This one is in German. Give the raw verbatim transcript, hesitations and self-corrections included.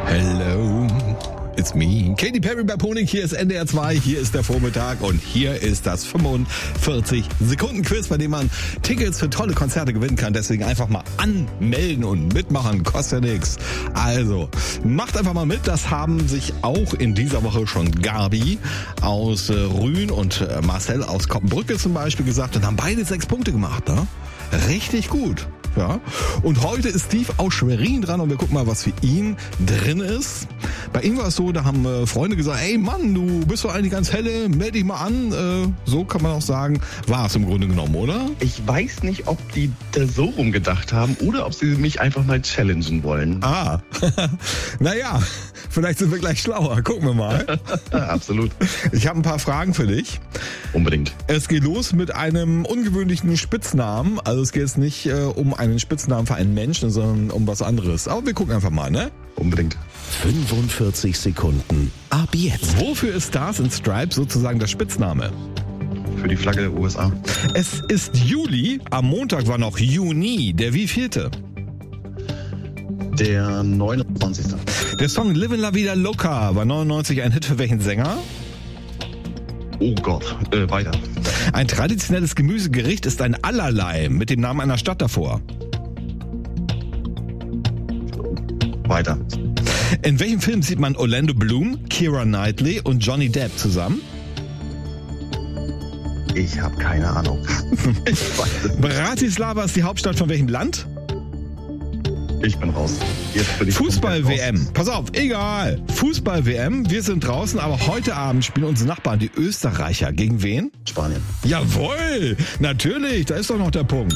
Hello, it's me. Katy Perry bei Ponik, hier ist N D R zwei, hier ist der Vormittag und hier ist das fünfundvierzig Sekunden Quiz, bei dem man Tickets für tolle Konzerte gewinnen kann. Deswegen einfach mal anmelden und mitmachen, kostet ja nichts. Also, macht einfach mal mit. Das haben sich auch in dieser Woche schon Gabi aus Rühen und Marcel aus Koppenbrücke zum Beispiel gesagt und haben beide sechs Punkte gemacht, ne? Richtig gut. Ja. Und heute ist Steve aus Schwerin dran und wir gucken mal, was für ihn drin ist. Bei ihm war es so, da haben äh, Freunde gesagt, ey Mann, du bist doch eigentlich ganz helle, melde dich mal an. Äh, so kann man auch sagen, war es im Grunde genommen, oder? Ich weiß nicht, ob die da so rumgedacht haben oder ob sie mich einfach mal challengen wollen. Ah, naja, vielleicht sind wir gleich schlauer. Gucken wir mal. Absolut. Ich habe ein paar Fragen für dich. Unbedingt. Es geht los mit einem ungewöhnlichen Spitznamen. Also es geht jetzt nicht äh, um einen Spitznamen für einen Menschen, sondern um was anderes. Aber wir gucken einfach mal, ne? Unbedingt. fünfundvierzig Sekunden. Ab jetzt. Wofür ist Stars and Stripes sozusagen der Spitzname? Für die Flagge der U S A. Es ist Juli, am Montag war noch Juni. Der wievielte? Der neunundzwanzigste. Der Song Livin' La Vida Loca war neunundneunzig ein Hit für welchen Sänger? Oh Gott, äh, weiter. Ein traditionelles Gemüsegericht ist ein Allerlei mit dem Namen einer Stadt davor. Weiter. In welchem Film sieht man Orlando Bloom, Keira Knightley und Johnny Depp zusammen? Ich habe keine Ahnung. Ich weiß es nicht. Bratislava ist die Hauptstadt von welchem Land? Ich bin raus. Jetzt bin ich Fußball-W M. Pass auf, egal. Fußball-W M, wir sind draußen, aber heute Abend spielen unsere Nachbarn, die Österreicher. Gegen wen? Spanien. Jawohl, natürlich, da ist doch noch der Punkt.